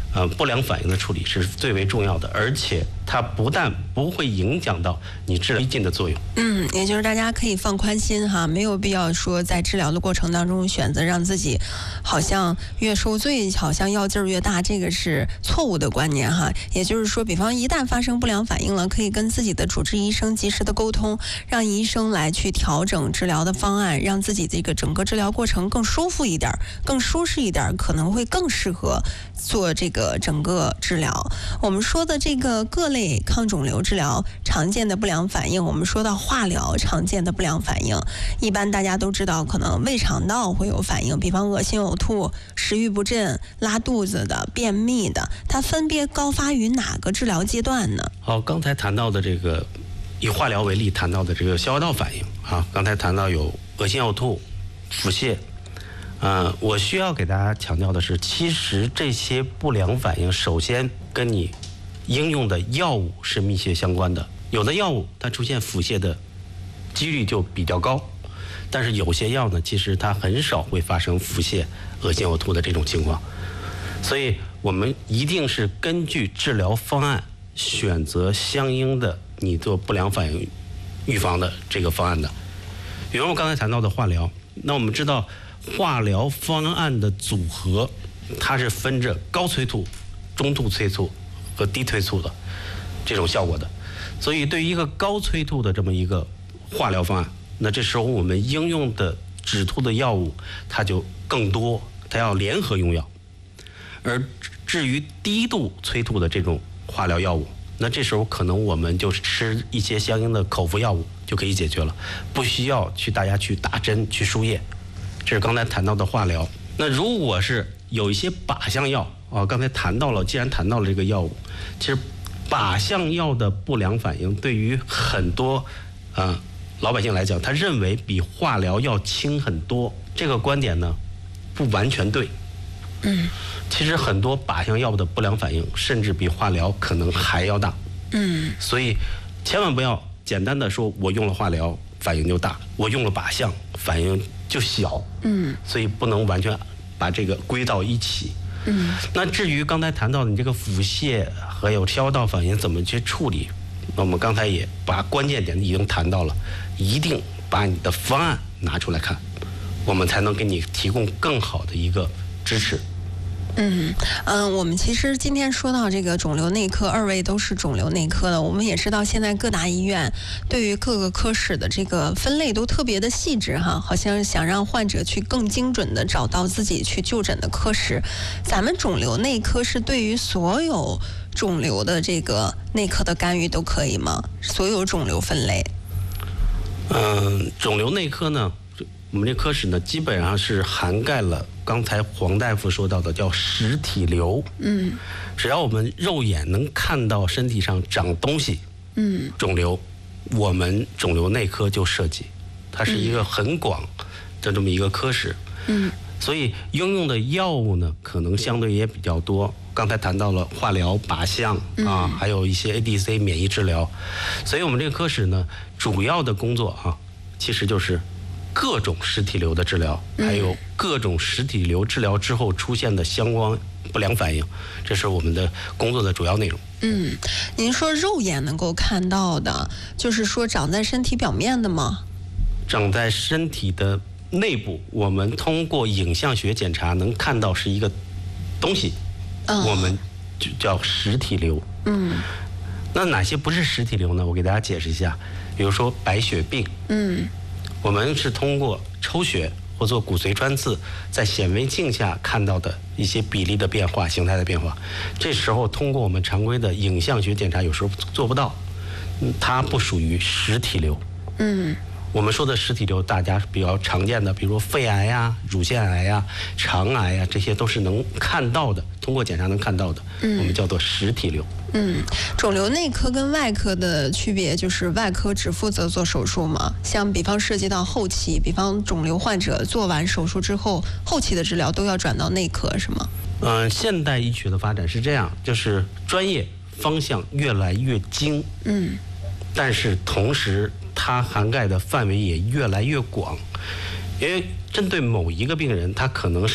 不良反应的处理是最为重要的，而且它不但不会影响到你治疗推进的作用。 也就是大家可以放宽心哈，没有必要说在治疗的过程当中选择让自己好像越受罪，好像药劲儿越大，这个是错误的观念哈。也就是说，比方一旦发生不良反应了，可以跟自己的主治医生及时的沟通，让医生来去调整治疗的方案，让自己这个整个治疗过程更舒服一点、更舒适一点，可能会更适合做这个整个治疗。我们说的这个各类抗肿瘤治疗常见的不良反应，我们说到化疗常见的不良反应，一般大家都知道，可能胃肠道会有反应，比方恶心、呕吐、食欲不振、拉肚子的、便秘的，它分别高发于哪个治疗阶段呢？ 好，刚才谈到的这个以化疗为例谈到的这个消化道反应啊，刚才谈到有恶心、呕吐、腹泻。我需要给大家强调的是，其实这些不良反应首先跟你应用的药物是密切相关的。有的药物它出现腹泻的几率就比较高，但是有些药呢，其实它很少会发生腹泻、恶心、呕吐的这种情况。所以我们一定是根据治疗方案选择相应的你做不良反应预防的这个方案的。比如我刚才谈到的化疗，那我们知道化疗方案的组合，它是分着高催吐、中度催吐和低催吐的这种效果的。所以对于一个高催吐的这么一个化疗方案，那这时候我们应用的止吐的药物它就更多，它要联合用药。而至于低度催吐的这种化疗药物，那这时候可能我们就吃一些相应的口服药物就可以解决了，不需要大家去打针去输液。这是刚才谈到的化疗。那如果是有一些靶向药啊，刚才谈到了，既然谈到了这个药物，其实靶向药的不良反应对于很多老百姓来讲，他认为比化疗要轻很多。这个观点呢不完全对。其实很多靶向药物的不良反应甚至比化疗可能还要大。所以千万不要简单的说我用了化疗反应就大，我用了靶向反应就小。所以不能完全把这个归到一起。那至于刚才谈到的你这个腹泻还有消化道反应怎么去处理，那我们刚才也把关键点已经谈到了，一定把你的方案拿出来看，我们才能给你提供更好的一个支持。 我们其实今天说到这个肿瘤内科，二位都是肿瘤内科的，我们也知道现在各大医院对于各个科室的这个分类都特别的细致哈，好像想让患者去更精准的找到自己去就诊的科室。咱们肿瘤内科是对于所有肿瘤的这个内科的干预都可以吗？所有肿瘤分类？ 肿瘤内科呢，我们这科室呢基本上是涵盖了刚才黄大夫说到的叫实体瘤。只要我们肉眼能看到身体上长东西，肿瘤，我们肿瘤内科就涉及，它是一个很广的这么一个科室。所以应用的药物呢可能相对也比较多，刚才谈到了化疗、靶向啊，还有一些 ADC 免疫治疗。所以我们这个科室呢主要的工作其实就是各种实体瘤的治疗，还有各种实体瘤治疗之后出现的相关不良反应，这是我们的工作的主要内容。 您说肉眼能够看到的，就是说长在身体表面的吗？ 长在身体的内部，我们通过影像学检查能看到是一个东西，我们就叫实体瘤。那哪些不是实体瘤呢？我给大家解释一下。比如说白血病，我们是通过抽血或做骨髓穿刺，在显微镜下看到的一些比例的变化、形态的变化。这时候通过我们常规的影像学检查，有时候做不到，它不属于实体瘤。我们说的实体瘤，大家比较常见的，比如肺癌呀、乳腺癌呀、肠癌呀，这些都是能看到的，通过检查能看到的，我们叫做实体瘤。 肿瘤内科跟外科的区别就是外科只负责做手术吗？像比方涉及到后期，比方肿瘤患者做完手术之后，后期的治疗都要转到内科是吗？ 现代医学的发展是这样，就是专业方向越来越精，但是同时它涵盖的范围也越来越广，因为针对某一个病人，他可能